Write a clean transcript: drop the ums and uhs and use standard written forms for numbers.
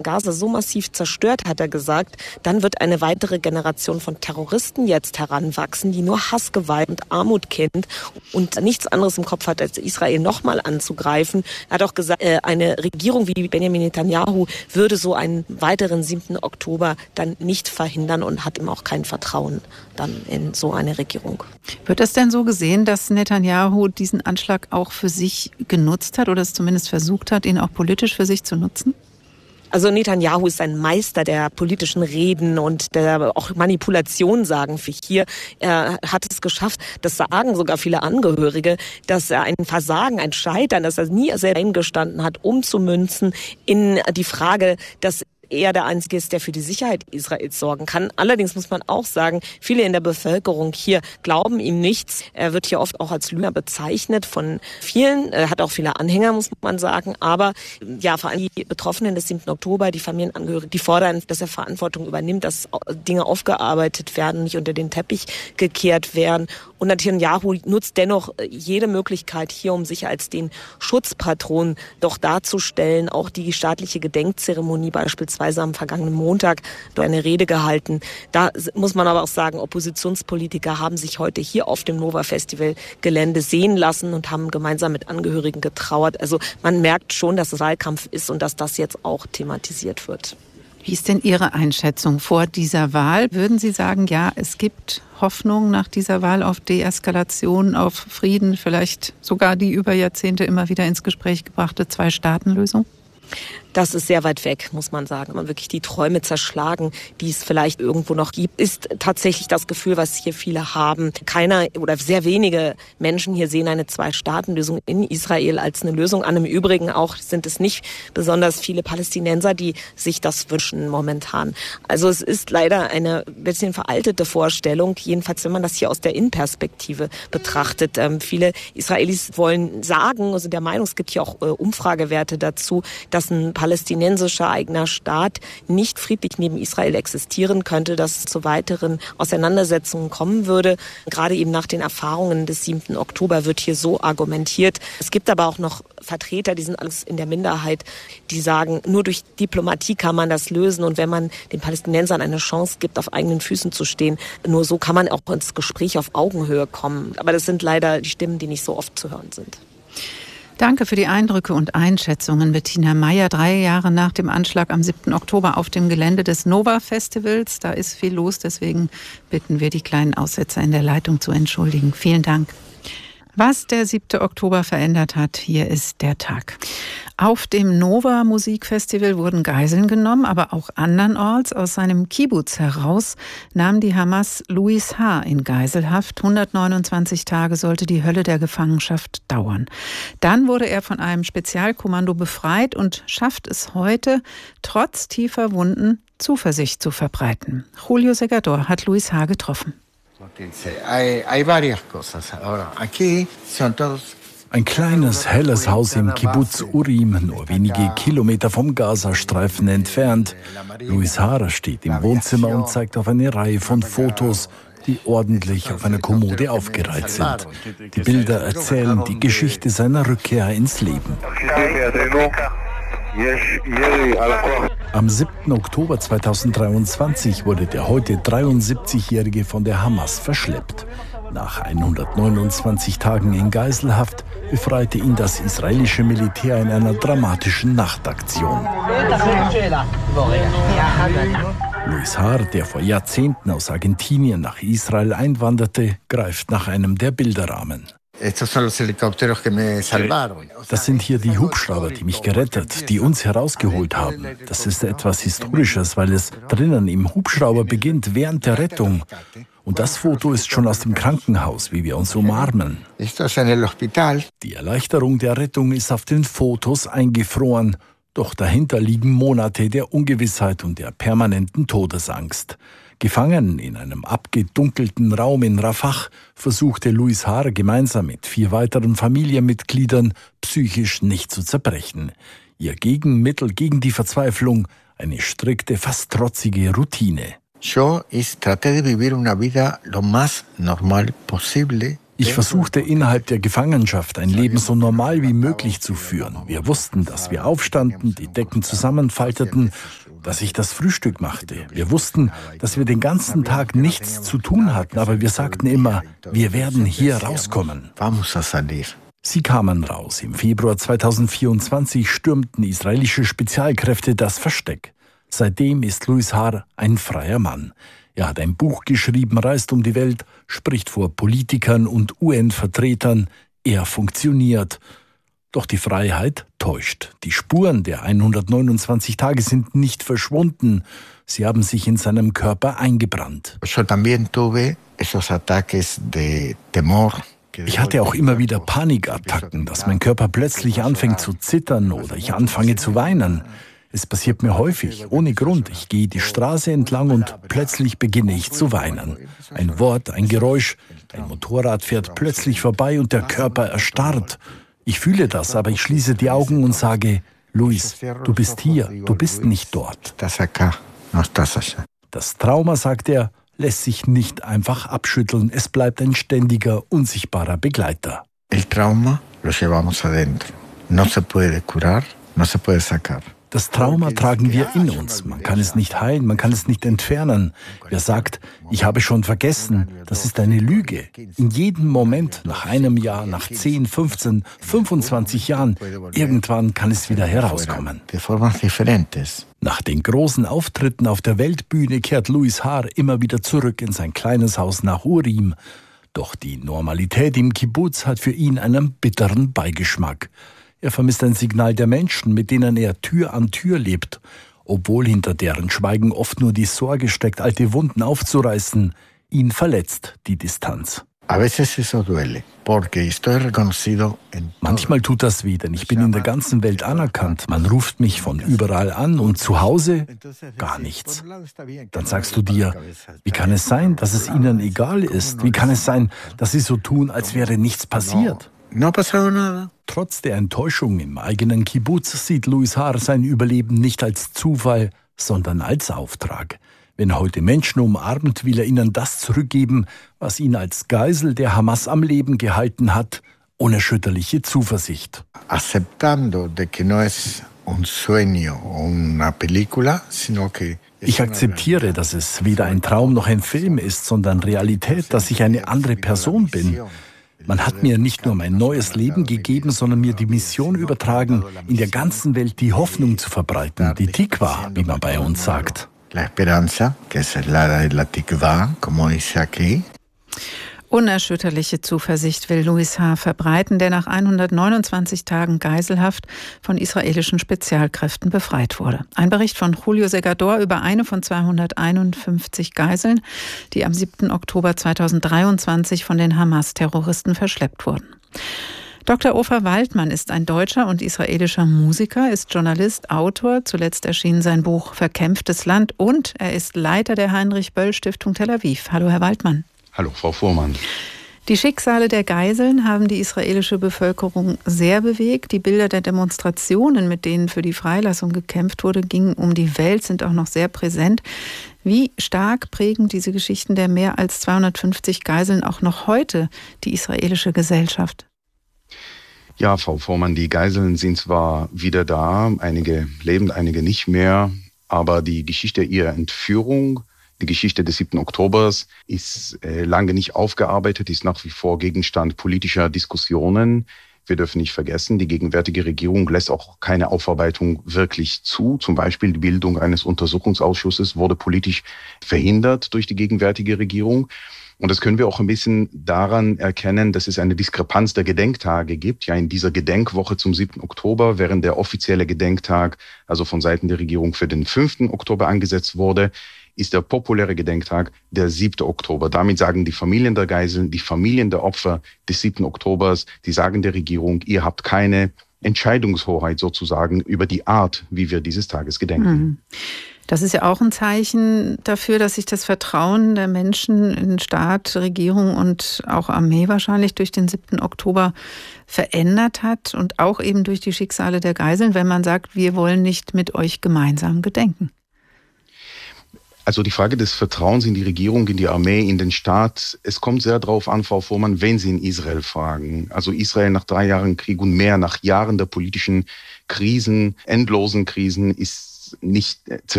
Gaza so massiv zerstört, hat er gesagt, dann wird eine weitere Generation von Terroristen jetzt heranwachsen, die nur Hassgewalt und Armut kennt und nichts anderes im Kopf hat, als Israel nochmal anzugreifen. Er hat auch gesagt, eine Regierung wie Benjamin Netanyahu würde so einen weiteren 7. Oktober dann nicht verhindern und hat ihm auch kein Vertrauen dann in so eine Regierung. Wird das denn so gesehen, dass Netanyahu diesen Anschlag auch für sich genutzt hat oder es zumindest versucht hat, ihn auch politisch für sich zu nutzen? Also Netanyahu ist ein Meister der politischen Reden und der auch Manipulation, sagen wir hier. Er hat es geschafft, das sagen sogar viele Angehörige, dass er ein Versagen, ein Scheitern, dass er nie selber eingestanden hat, umzumünzen in die Frage, dass er der Einzige ist, der für die Sicherheit Israels sorgen kann. Allerdings muss man auch sagen, viele in der Bevölkerung hier glauben ihm nichts. Er wird hier oft auch als Lügner bezeichnet von vielen. Er hat auch viele Anhänger, muss man sagen. Aber ja, vor allem die Betroffenen des 7. Oktober, die Familienangehörigen, die fordern, dass er Verantwortung übernimmt, dass Dinge aufgearbeitet werden, nicht unter den Teppich gekehrt werden. Und Netanyahu nutzt dennoch jede Möglichkeit hier, um sich als den Schutzpatron doch darzustellen. Auch die staatliche Gedenkzeremonie beispielsweise am vergangenen Montag eine Rede gehalten. Da muss man aber auch sagen, Oppositionspolitiker haben sich heute hier auf dem Nova Festival Gelände sehen lassen und haben gemeinsam mit Angehörigen getrauert. Also man merkt schon, dass es Wahlkampf ist und dass das jetzt auch thematisiert wird. Wie ist denn Ihre Einschätzung vor dieser Wahl? Würden Sie sagen, ja, es gibt Hoffnung nach dieser Wahl auf Deeskalation, auf Frieden, vielleicht sogar die über Jahrzehnte immer wieder ins Gespräch gebrachte Zwei-Staaten-Lösung? Das ist sehr weit weg, muss man sagen. Man wirklich die Träume zerschlagen, die es vielleicht irgendwo noch gibt, ist tatsächlich das Gefühl, was hier viele haben. Keiner oder sehr wenige Menschen hier sehen eine Zwei-Staaten-Lösung in Israel als eine Lösung an. Im Übrigen auch sind es nicht besonders viele Palästinenser, die sich das wünschen momentan. Also es ist leider eine bisschen veraltete Vorstellung, jedenfalls wenn man das hier aus der Innenperspektive betrachtet. Viele Israelis wollen sagen, also der Meinung, es gibt hier auch Umfragewerte dazu, dass ein palästinensischer eigener Staat nicht friedlich neben Israel existieren könnte, dass es zu weiteren Auseinandersetzungen kommen würde. Gerade eben nach den Erfahrungen des 7. Oktober wird hier so argumentiert. Es gibt aber auch noch Vertreter, die sind alles in der Minderheit, die sagen, nur durch Diplomatie kann man das lösen und wenn man den Palästinensern eine Chance gibt, auf eigenen Füßen zu stehen, nur so kann man auch ins Gespräch auf Augenhöhe kommen. Aber das sind leider die Stimmen, die nicht so oft zu hören sind. Danke für die Eindrücke und Einschätzungen, Bettina Meyer. 3 Jahre nach dem Anschlag am 7. Oktober auf dem Gelände des Nova Festivals. Da ist viel los, deswegen bitten wir die kleinen Aussetzer in der Leitung zu entschuldigen. Vielen Dank. Was der 7. Oktober verändert hat, hier ist der Tag. Auf dem Nova Musikfestival wurden Geiseln genommen, aber auch andernorts. Aus seinem Kibbuz heraus nahm die Hamas Louis H. in Geiselhaft. 129 Tage sollte die Hölle der Gefangenschaft dauern. Dann wurde er von einem Spezialkommando befreit und schafft es heute, trotz tiefer Wunden, Zuversicht zu verbreiten. Julio Segador hat Louis H. getroffen. Ein kleines, helles Haus im Kibbuz Urim, nur wenige Kilometer vom Gazastreifen entfernt. Louis H. steht im Wohnzimmer und zeigt auf eine Reihe von Fotos, die ordentlich auf einer Kommode aufgereiht sind. Die Bilder erzählen die Geschichte seiner Rückkehr ins Leben. Am 7. Oktober 2023 wurde der heute 73-Jährige von der Hamas verschleppt. Nach 129 Tagen in Geiselhaft befreite ihn das israelische Militär in einer dramatischen Nachtaktion. Louis H., der vor Jahrzehnten aus Argentinien nach Israel einwanderte, greift nach einem der Bilderrahmen. Das sind hier die Hubschrauber, die mich gerettet, die uns herausgeholt haben. Das ist etwas Historisches, weil es drinnen im Hubschrauber beginnt, während der Rettung. Und das Foto ist schon aus dem Krankenhaus, wie wir uns umarmen. Die Erleichterung der Rettung ist auf den Fotos eingefroren. Doch dahinter liegen Monate der Ungewissheit und der permanenten Todesangst. Gefangen in einem abgedunkelten Raum in Rafah versuchte Louis H. gemeinsam mit 4 weiteren Familienmitgliedern psychisch nicht zu zerbrechen. Ihr Gegenmittel gegen die Verzweiflung, eine strikte, fast trotzige Routine. Ich versuchte innerhalb der Gefangenschaft ein Leben so normal wie möglich zu führen. Wir wussten, dass wir aufstanden, die Decken zusammenfalteten, dass ich das Frühstück machte. Wir wussten, dass wir den ganzen Tag nichts zu tun hatten, aber wir sagten immer, wir werden hier rauskommen. Sie kamen raus. Im Februar 2024 stürmten israelische Spezialkräfte das Versteck. Seitdem ist Louis Har ein freier Mann. Er hat ein Buch geschrieben, reist um die Welt, spricht vor Politikern und UN-Vertretern. Er funktioniert. Doch die Freiheit täuscht. Die Spuren der 129 Tage sind nicht verschwunden. Sie haben sich in seinem Körper eingebrannt. Ich hatte auch immer wieder Panikattacken, dass mein Körper plötzlich anfängt zu zittern oder ich anfange zu weinen. Es passiert mir häufig, ohne Grund. Ich gehe die Straße entlang und plötzlich beginne ich zu weinen. Ein Wort, ein Geräusch, ein Motorrad fährt plötzlich vorbei und der Körper erstarrt. Ich fühle das, aber ich schließe die Augen und sage, Luis, du bist hier, du bist nicht dort. Das Trauma, sagt er, lässt sich nicht einfach abschütteln. Es bleibt ein ständiger, unsichtbarer Begleiter. El trauma lo llevamos adentro. No se puede curar, no se puede sacar. Das Trauma tragen wir in uns. Man kann es nicht heilen, man kann es nicht entfernen. Wer sagt, ich habe schon vergessen, das ist eine Lüge. In jedem Moment, nach einem Jahr, nach 10, 15, 25 Jahren, irgendwann kann es wieder herauskommen. Nach den großen Auftritten auf der Weltbühne kehrt Louis Har immer wieder zurück in sein kleines Haus nach Urim. Doch die Normalität im Kibbuz hat für ihn einen bitteren Beigeschmack. Er vermisst ein Signal der Menschen, mit denen er Tür an Tür lebt, obwohl hinter deren Schweigen oft nur die Sorge steckt, alte Wunden aufzureißen. Ihn verletzt die Distanz. Manchmal tut das weh, denn ich bin in der ganzen Welt anerkannt. Man ruft mich von überall an und zu Hause gar nichts. Dann sagst du dir, wie kann es sein, dass es ihnen egal ist? Wie kann es sein, dass sie so tun, als wäre nichts passiert? Trotz der Enttäuschung im eigenen Kibbuz sieht Louis Har sein Überleben nicht als Zufall, sondern als Auftrag. Wenn er heute Menschen umarmt, will er ihnen das zurückgeben, was ihn als Geisel der Hamas am Leben gehalten hat, unerschütterliche Zuversicht. Ich akzeptiere, dass es weder ein Traum noch ein Film ist, sondern Realität, dass ich eine andere Person bin. Man hat mir nicht nur mein neues Leben gegeben, sondern mir die Mission übertragen, in der ganzen Welt die Hoffnung zu verbreiten, die Tikva, wie man bei uns sagt. Unerschütterliche Zuversicht will Louis Har verbreiten, der nach 129 Tagen Geiselhaft von israelischen Spezialkräften befreit wurde. Ein Bericht von Julio Segador über eine von 251 Geiseln, die am 7. Oktober 2023 von den Hamas-Terroristen verschleppt wurden. Dr. Ofer Waldmann ist ein deutscher und israelischer Musiker, ist Journalist, Autor. Zuletzt erschien sein Buch Verkämpftes Land und er ist Leiter der Heinrich-Böll-Stiftung Tel Aviv. Hallo, Herr Waldmann. Hallo, Frau Fuhrmann. Die Schicksale der Geiseln haben die israelische Bevölkerung sehr bewegt. Die Bilder der Demonstrationen, mit denen für die Freilassung gekämpft wurde, gingen um die Welt, sind auch noch sehr präsent. Wie stark prägen diese Geschichten der mehr als 250 Geiseln auch noch heute die israelische Gesellschaft? Ja, Frau Fuhrmann, die Geiseln sind zwar wieder da, einige leben, einige nicht mehr, aber die Geschichte ihrer Entführung, die Geschichte des 7. Oktobers ist lange nicht aufgearbeitet, ist nach wie vor Gegenstand politischer Diskussionen. Wir dürfen nicht vergessen, die gegenwärtige Regierung lässt auch keine Aufarbeitung wirklich zu. Zum Beispiel die Bildung eines Untersuchungsausschusses wurde politisch verhindert durch die gegenwärtige Regierung. Und das können wir auch ein bisschen daran erkennen, dass es eine Diskrepanz der Gedenktage gibt. Ja, in dieser Gedenkwoche zum 7. Oktober, während der offizielle Gedenktag, also von Seiten der Regierung für den 5. Oktober angesetzt wurde, ist der populäre Gedenktag der 7. Oktober. Damit sagen die Familien der Geiseln, die Familien der Opfer des 7. Oktobers, die sagen der Regierung, ihr habt keine Entscheidungshoheit sozusagen über die Art, wie wir dieses Tages gedenken. Das ist ja auch ein Zeichen dafür, dass sich das Vertrauen der Menschen in Staat, Regierung und auch Armee wahrscheinlich durch den 7. Oktober verändert hat und auch eben durch die Schicksale der Geiseln, wenn man sagt, wir wollen nicht mit euch gemeinsam gedenken. Also die Frage des Vertrauens in die Regierung, in die Armee, in den Staat, es kommt sehr darauf an, Frau Fuhrmann, wenn Sie in Israel fragen. Also Israel nach 3 Jahren Krieg und mehr, nach Jahren der politischen Krisen, endlosen Krisen, ist nicht